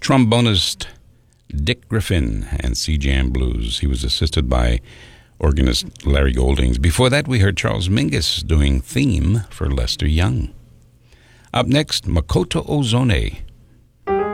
trombonist Dick Griffin and C-Jam Blues. He was assisted by organist Larry Goldings. Before that, we heard Charles Mingus doing Theme for Lester Young. Up next, Makoto Ozone